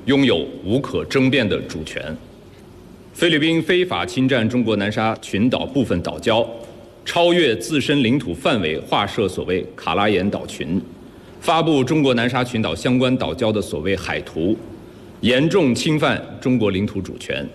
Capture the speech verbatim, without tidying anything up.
拥有无可争辩的主权。菲律宾非法侵占中国南沙群岛部分岛礁，超越自身领土范围划设所谓卡拉岩岛群，发布中国南沙群岛相关岛礁的所谓海图，严重侵犯中国领土主权，